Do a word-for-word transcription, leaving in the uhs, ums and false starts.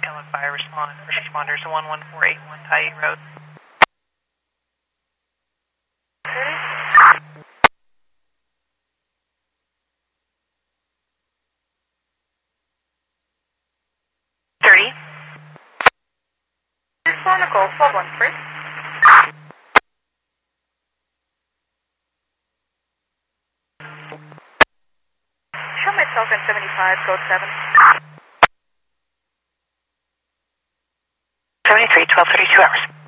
Kellogg Fire respond, first responders to one one four eight one Tyee Road. thirty. Chronicle, twelve one three. Show myself in seventy-five, code seven. seventy-three, twelve thirty-two hours.